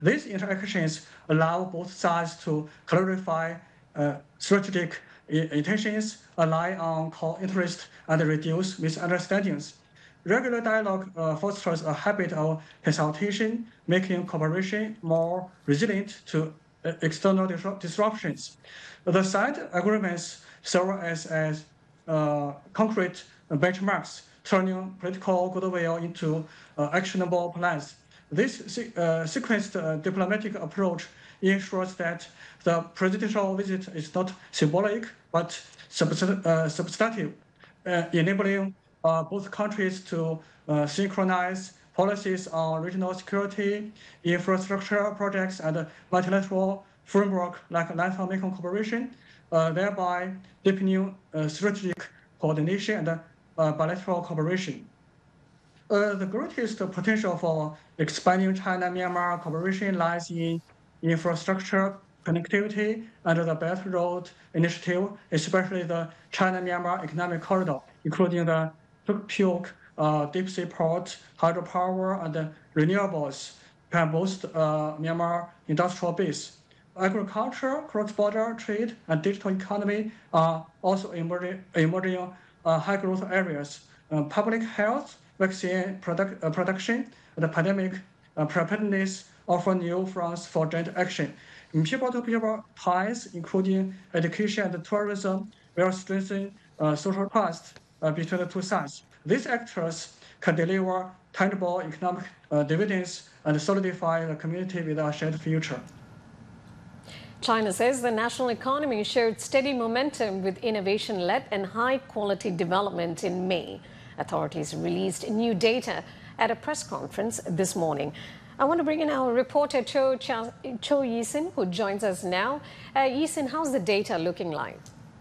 These interactions allow both sides to clarify strategic intentions, align on core interests, and reduce misunderstandings. Regular dialogue fosters a habit of consultation, making cooperation more resilient to external disruptions. The side agreements serve as concrete benchmarks, turning political goodwill into actionable plans. This sequenced diplomatic approach ensures that the presidential visit is not symbolic but substantive, enabling both countries to synchronize policies on regional security, infrastructure projects, and multilateral framework like Latin American cooperation, thereby deepening strategic coordination and bilateral cooperation. The greatest potential for expanding China-Myanmar cooperation lies in infrastructure, connectivity, and the Belt and Road Initiative, especially the China-Myanmar Economic Corridor, including the Tukpyuk deep sea port, hydropower, and renewables, can boost Myanmar industrial base. Agriculture, cross-border trade, and digital economy are also emerging high-growth areas. Public health, vaccine production, and pandemic preparedness offer new fronts for joint action. People-to-people ties, including education and tourism, will strengthen social trust between the two sides. These actors can deliver tangible economic dividends and solidify the community with a shared future. China says the national economy showed steady momentum with innovation-led and high-quality development in May. Authorities released new data at a press conference this morning. I want to bring in our reporter Cho Yisin, who joins us now. Yisin, how's the data looking like?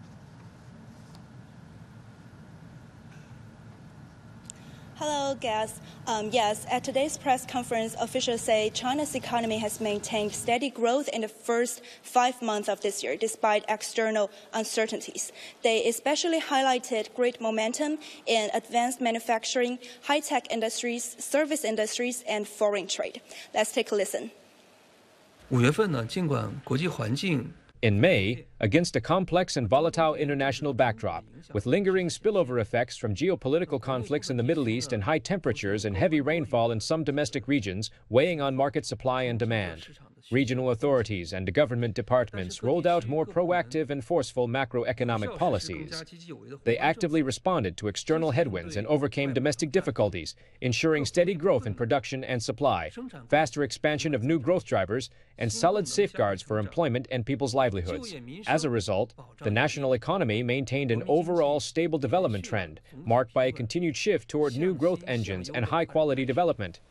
Hello, guests. Yes, at today's press conference, officials say China's economy has maintained steady growth in the first 5 months of this year, despite external uncertainties. They especially highlighted great momentum in advanced manufacturing, high-tech industries, service industries, and foreign trade. Let's take a listen. 5月份呢，尽管国际环境 In May, against a complex and volatile international backdrop, with lingering spillover effects from geopolitical conflicts in the Middle East and high temperatures and heavy rainfall in some domestic regions weighing on market supply and demand, regional authorities and government departments rolled out more proactive and forceful macroeconomic policies. They actively responded to external headwinds and overcame domestic difficulties, ensuring steady growth in production and supply, faster expansion of new growth drivers, and solid safeguards for employment and people's livelihoods. As a result, the national economy maintained an overall stable development trend, marked by a continued shift toward new growth engines and high-quality development.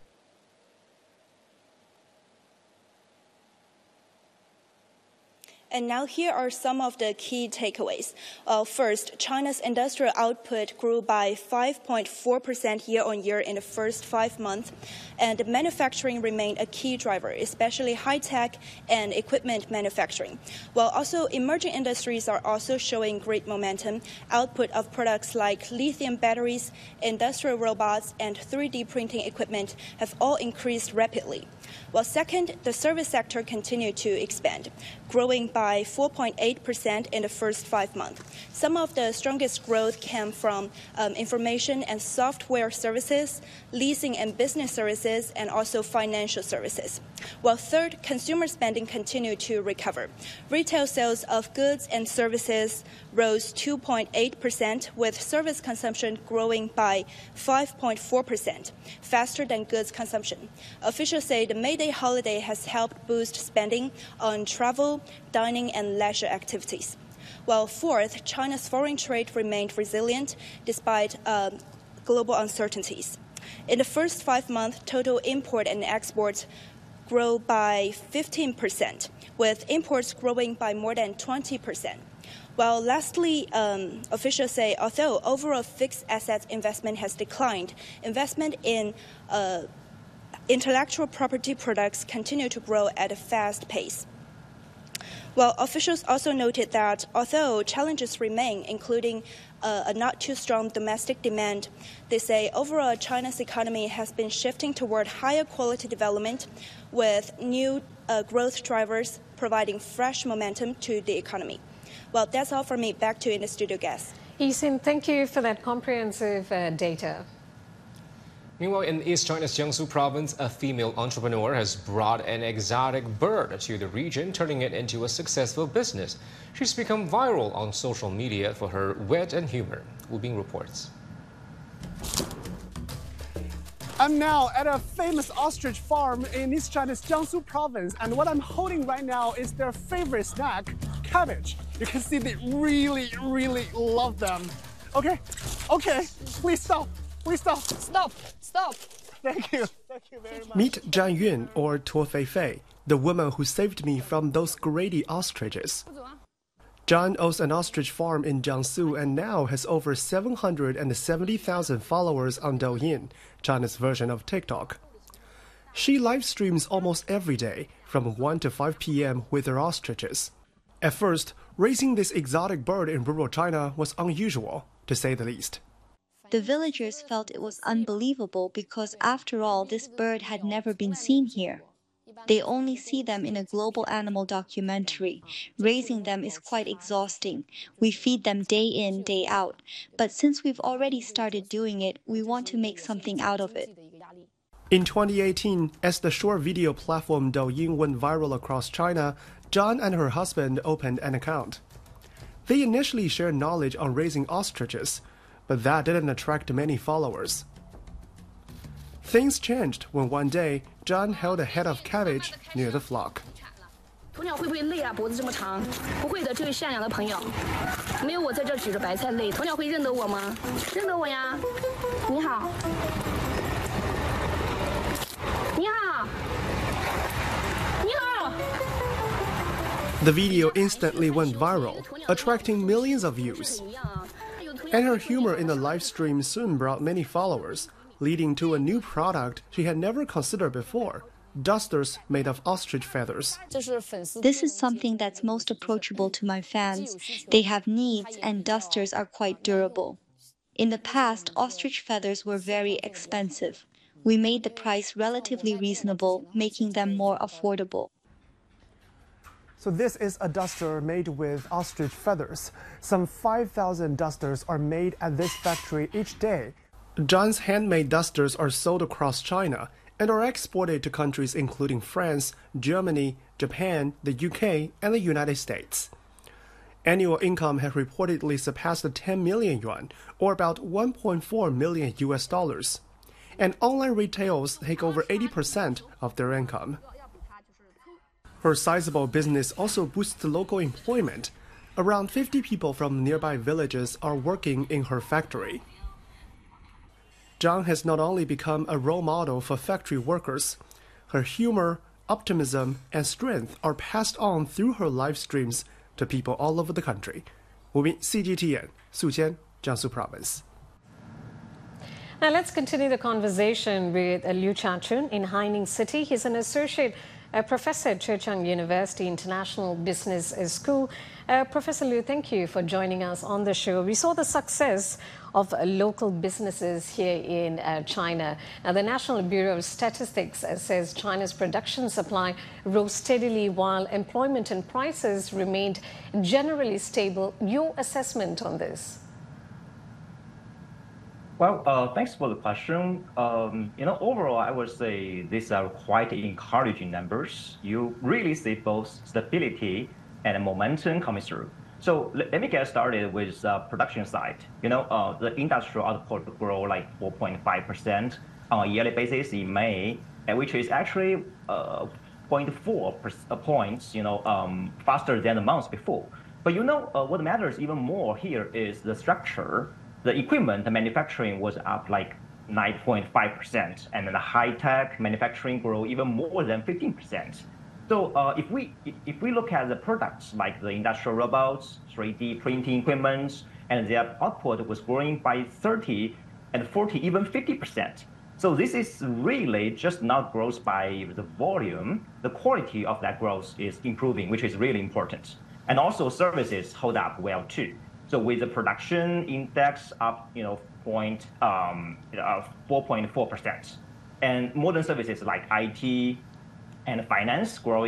And now here are some of the key takeaways. First, China's industrial output grew by 5.4% year-on-year in the first 5 months, and manufacturing remained a key driver, especially high-tech and equipment manufacturing. While also emerging industries are also showing great momentum, output of products like lithium batteries, industrial robots, and 3D printing equipment have all increased rapidly. While second, the service sector continued to expand, growing by 4.8% in the first 5 months. Some of the strongest growth came from information and software services, leasing and business services, and also financial services. While third, consumer spending continued to recover. Retail sales of goods and services rose 2.8%, with service consumption growing by 5.4%, faster than goods consumption. Officials say the May Day holiday has helped boost spending on travel, dining, and leisure activities. While fourth, China's foreign trade remained resilient despite global uncertainties. In the first 5 months, total import and exports grew by 15%, with imports growing by more than 20%. While lastly, officials say although overall fixed assets investment has declined, investment in intellectual property products continue to grow at a fast pace. Well, officials also noted that although challenges remain, including a not too strong domestic demand, they say overall China's economy has been shifting toward higher quality development with new growth drivers providing fresh momentum to the economy. Well, that's all from me. Back to you in the studio, guests. Yi-Hsin, thank you for that comprehensive data. Meanwhile, in East China's Jiangsu province, a female entrepreneur has brought an exotic bird to the region, turning it into a successful business. She's become viral on social media for her wit and humor. Wu Bing reports. I'm now at a famous ostrich farm in East China's Jiangsu province, and what I'm holding right now is their favorite snack, cabbage. You can see they really, really love them. Okay, please stop. Please stop. Stop. Thank you very much. Meet Zhan Yun, or Tuo Feifei, the woman who saved me from those greedy ostriches. Zhan owns an ostrich farm in Jiangsu and now has over 770,000 followers on Douyin, China's version of TikTok. She live streams almost every day from 1 to 5 p.m. with her ostriches. At first, raising this exotic bird in rural China was unusual, to say the least. The villagers felt it was unbelievable because, after all, this bird had never been seen here. They only see them in a global animal documentary. Raising them is quite exhausting. We feed them day in, day out. But since we've already started doing it, we want to make something out of it. In 2018, as the short video platform Douyin went viral across China, Zhan and her husband opened an account. They initially shared knowledge on raising ostriches, but that didn't attract many followers. Things changed when one day, Zhan held a head of cabbage near the flock. The video instantly went viral, attracting millions of views. And her humor in the live stream soon brought many followers, leading to a new product she had never considered before, dusters made of ostrich feathers. This is something that's most approachable to my fans. They have needs, and dusters are quite durable. In the past, ostrich feathers were very expensive. We made the price relatively reasonable, making them more affordable. So this is a duster made with ostrich feathers. Some 5,000 dusters are made at this factory each day. Zhan's handmade dusters are sold across China and are exported to countries including France, Germany, Japan, the UK, and the United States. Annual income has reportedly surpassed 10 million yuan, or about $1.4 million US, and online retails take over 80% of their income. Her sizable business also boosts local employment. Around 50 people from nearby villages are working in her factory. Zhan has not only become a role model for factory workers, her humor, optimism, and strength are passed on through her live streams to people all over the country. Wu Bing, CGTN, Suqian, Jiangsu Province. Now let's continue the conversation with Liu Chachun in Haining City. He's an associate professor at Zhejiang University International Business School. Professor Liu, thank you for joining us on the show. We saw the success of local businesses here in China. Now, the National Bureau of Statistics says China's production supply rose steadily while employment and prices remained generally stable. Your assessment on this? Well, thanks for the question. Overall, I would say these are quite encouraging numbers. You really see both stability and momentum coming through. So let me get started with the production side. The industrial output grew like 4.5% on a yearly basis in May, which is actually 0.4 points, faster than the months before. But what matters even more here is the structure. The equipment manufacturing was up like 9.5%, and then the high-tech manufacturing grew even more than 15%. So if we look at the products like the industrial robots, 3D printing equipment, and their output was growing by 30 and 40, even 50%. So this is really just not growth by the volume. The quality of that growth is improving, which is really important. And also services hold up well too. So with the production index up, 4.4%, and modern services like IT and finance growing